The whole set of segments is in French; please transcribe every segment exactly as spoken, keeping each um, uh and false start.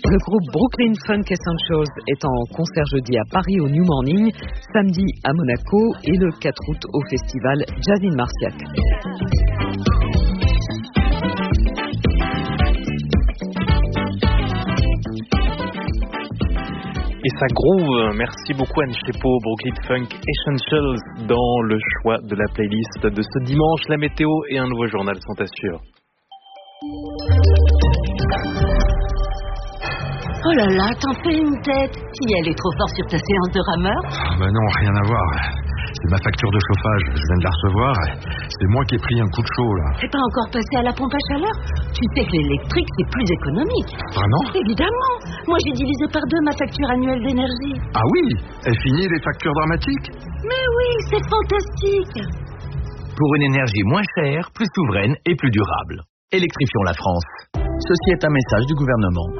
Le groupe Brooklyn Funk Essentials est en concert jeudi à Paris au New Morning, samedi à Monaco et le quatre août au festival Jazz in Marciac. Et ça groove. Merci beaucoup Anne Chepo, Brooklyn Funk Essentials dans le choix de la playlist de ce dimanche. La météo et un nouveau journal sont assurés. Oh là là, t'en fais une tête. Si elle est trop forte sur ta séance de rameur. Ah bah non, rien à voir. C'est ma facture de chauffage, je viens de la recevoir. C'est moi qui ai pris un coup de chaud là. C'est pas encore passé à la pompe à chaleur? Tu sais que l'électrique c'est plus économique. Vraiment? Évidemment. Moi j'ai divisé par deux ma facture annuelle d'énergie. Ah oui? Est fini les factures dramatiques? Mais oui, c'est fantastique. Pour une énergie moins chère, plus souveraine et plus durable. Électrifions la France. Ceci est un message du gouvernement.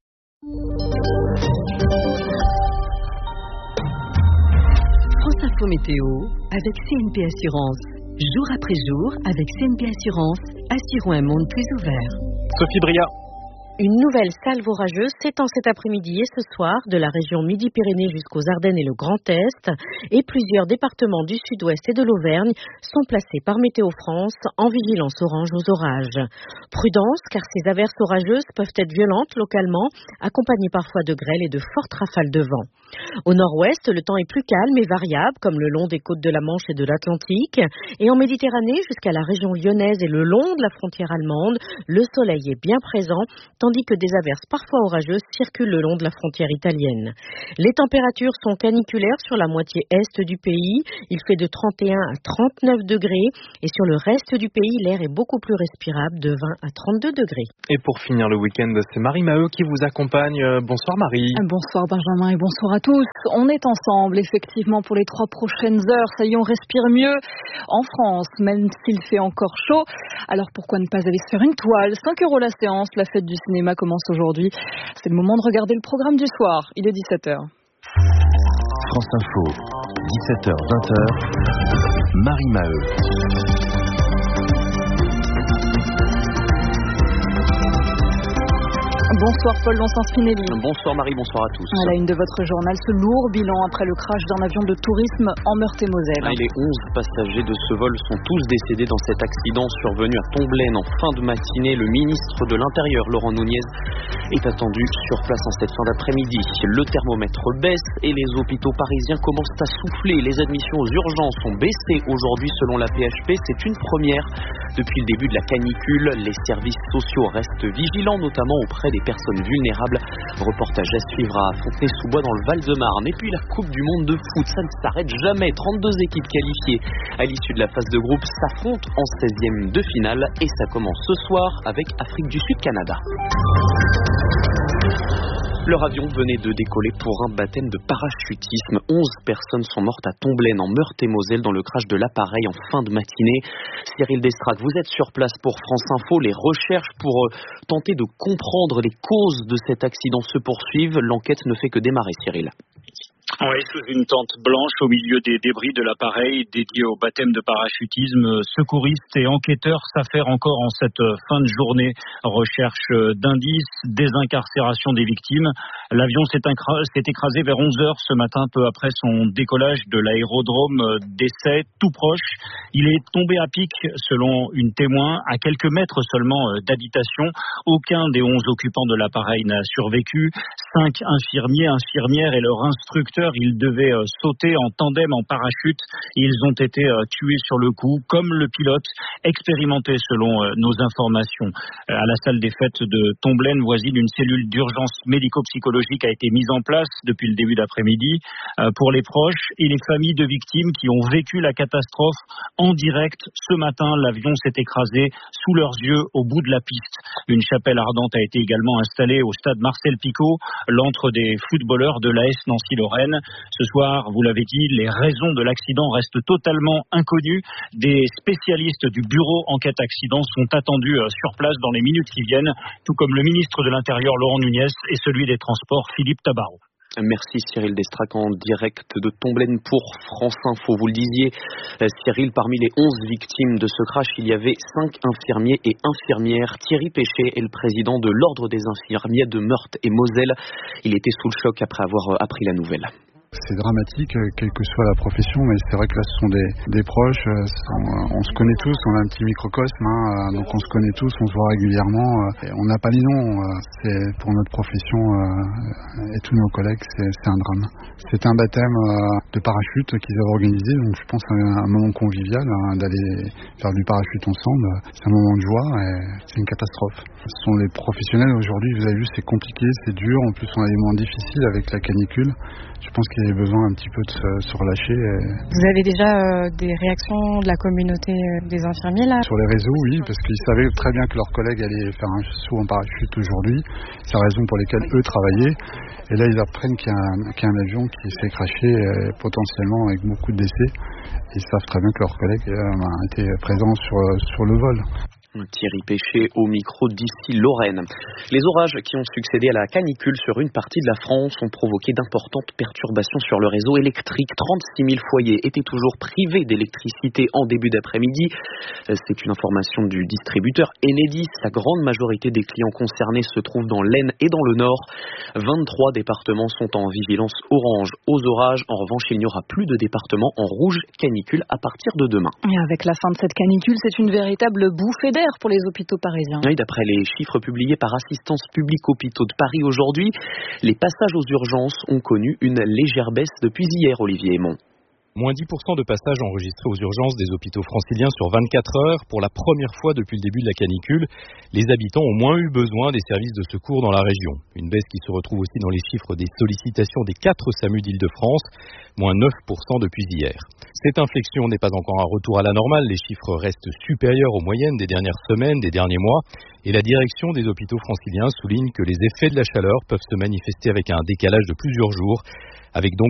France Info Météo avec C N P Assurance. Jour après jour, avec C N P Assurance, assurons un monde plus ouvert. Sophie Bria. Une nouvelle salve orageuse s'étend cet après-midi et ce soir de la région Midi-Pyrénées jusqu'aux Ardennes et le Grand Est, et plusieurs départements du Sud-Ouest et de l'Auvergne sont placés par Météo France en vigilance orange aux orages. Prudence, car ces averses orageuses peuvent être violentes localement, accompagnées parfois de grêle et de fortes rafales de vent. Au nord-ouest, le temps est plus calme et variable, comme le long des côtes de la Manche et de l'Atlantique, et en Méditerranée jusqu'à la région lyonnaise et le long de la frontière allemande, le soleil est bien présent, tandis que des averses parfois orageuses circulent le long de la frontière italienne. Les températures sont caniculaires sur la moitié est du pays. Il fait de trente et un à trente-neuf degrés et sur le reste du pays, l'air est beaucoup plus respirable de vingt à trente-deux degrés. Et pour finir le week-end, c'est Marie Maheu qui vous accompagne. Bonsoir Marie. Bonsoir Benjamin et bonsoir à tous. On est ensemble effectivement pour les trois prochaines heures. Ça y est, on respire mieux en France, même s'il fait encore chaud. Alors pourquoi ne pas aller se faire une toile? cinq euros la séance, la fête du cinéma commence aujourd'hui. C'est le moment de regarder le programme du soir. Il est dix-sept heures. France Info, dix-sept heures vingt heures, Marie Maheu. Bonsoir Paul Vincent-Spinelli. Bonsoir Marie, bonsoir à tous. À la une de votre journal, ce lourd bilan après le crash d'un avion de tourisme en Meurthe-et-Moselle. Ah, les onze passagers de ce vol sont tous décédés dans cet accident survenu à Tomblaine en fin de matinée. Le ministre de l'Intérieur, Laurent Nunez, est attendu sur place en cette fin d'après-midi. Le thermomètre baisse et les hôpitaux parisiens commencent à souffler. Les admissions aux urgences ont baissé aujourd'hui selon la P H P. C'est une première depuis le début de la canicule. Les services sociaux restent vigilants, notamment auprès des personnes vulnérables. Reportage à suivre à Fontenay-sous-Bois dans le Val-de-Marne. Et puis la Coupe du Monde de foot, ça ne s'arrête jamais. trente-deux équipes qualifiées à l'issue de la phase de groupe s'affrontent en seizième de finale. Et ça commence ce soir avec Afrique du Sud-Canada. Leur avion venait de décoller pour un baptême de parachutisme. onze personnes sont mortes à Tomblaine en Meurthe-et-Moselle dans le crash de l'appareil en fin de matinée. Cyril Destrade, vous êtes sur place pour France Info. Les recherches pour euh, tenter de comprendre les causes de cet accident se poursuivent. L'enquête ne fait que démarrer, Cyril. Oui, sous une tente blanche au milieu des débris de l'appareil dédié au baptême de parachutisme, secouristes et enquêteurs s'affairent encore en cette fin de journée. Recherche d'indices, désincarcération des victimes. L'avion s'est, incra- s'est écrasé vers onze heures ce matin, peu après son décollage de l'aérodrome d'essai, tout proche. Il est tombé à pic, selon une témoin, à quelques mètres seulement d'habitation. Aucun des onze occupants de l'appareil n'a survécu. Cinq infirmiers, infirmières et leur instructeur, ils devaient euh, sauter en tandem en parachute. Ils ont été euh, tués sur le coup, comme le pilote, expérimenté selon euh, nos informations. Euh, à la salle des fêtes de Tomblaine, voisine, une cellule d'urgence médico-psychologique a été mise en place depuis le début d'après-midi euh, pour les proches et les familles de victimes qui ont vécu la catastrophe en direct. Ce matin, l'avion s'est écrasé sous leurs yeux au bout de la piste. Une chapelle ardente a été également installée au stade Marcel Picot, l'antre des footballeurs de l'A S Nancy-Lorraine. Ce soir, vous l'avez dit, les raisons de l'accident restent totalement inconnues. Des spécialistes du bureau enquête accident sont attendus sur place dans les minutes qui viennent, tout comme le ministre de l'Intérieur Laurent Nunez et celui des Transports Philippe Tabarot. Merci Cyril Destrac en direct de Tomblaine pour France Info. Vous le disiez, Cyril, parmi les onze victimes de ce crash, il y avait cinq infirmiers et infirmières. Thierry Péché est le président de l'Ordre des infirmiers de Meurthe et Moselle. Il était sous le choc après avoir appris la nouvelle. C'est dramatique, quelle que soit la profession, mais c'est vrai que là, ce sont des, des proches. On, on se connaît tous, on a un petit microcosme, hein, donc on se connaît tous, on se voit régulièrement. On n'a pas les noms. C'est, pour notre profession et tous nos collègues, c'est, c'est un drame. C'est un baptême de parachute qu'ils avaient organisé, donc je pense à un moment convivial, hein, d'aller faire du parachute ensemble. C'est un moment de joie et c'est une catastrophe. Ce sont les professionnels aujourd'hui, vous avez vu, c'est compliqué, c'est dur. En plus, on a des moments difficiles avec la canicule. Je pense qu'il y avait besoin un petit peu de se, se relâcher. Et... Vous avez déjà euh, des réactions de la communauté des infirmiers là ? Sur les réseaux, oui, parce qu'ils savaient très bien que leurs collègues allaient faire un saut en parachute aujourd'hui. C'est la raison pour laquelle eux travaillaient. Et là, ils apprennent qu'il y a un, qu'il y a un avion qui s'est crashé euh, potentiellement avec beaucoup de décès. Ils savent très bien que leurs collègues euh, étaient présents sur, sur le vol. Thierry Péché au micro d'ici Lorraine. Les orages qui ont succédé à la canicule sur une partie de la France ont provoqué d'importantes perturbations sur le réseau électrique. trente-six mille foyers étaient toujours privés d'électricité en début d'après-midi. C'est une information du distributeur Enedis. La grande majorité des clients concernés se trouvent dans l'Aisne et dans le Nord. vingt-trois départements sont en vigilance orange aux orages. En revanche, il n'y aura plus de départements en rouge canicule à partir de demain. Et avec la fin de cette canicule, c'est une véritable bouffée d'air pour les hôpitaux parisiens. Oui, d'après les chiffres publiés par Assistance Publique Hôpitaux de Paris aujourd'hui, les passages aux urgences ont connu une légère baisse depuis hier, Olivier Aymon. Moins dix pour cent de passages enregistrés aux urgences des hôpitaux franciliens sur vingt-quatre heures. Pour la première fois depuis le début de la canicule, les habitants ont moins eu besoin des services de secours dans la région. Une baisse qui se retrouve aussi dans les chiffres des sollicitations des quatre SAMU d'Île-de-France, moins neuf pour cent depuis hier. Cette inflexion n'est pas encore un retour à la normale. Les chiffres restent supérieurs aux moyennes des dernières semaines, des derniers mois. Et la direction des hôpitaux franciliens souligne que les effets de la chaleur peuvent se manifester avec un décalage de plusieurs jours, avec donc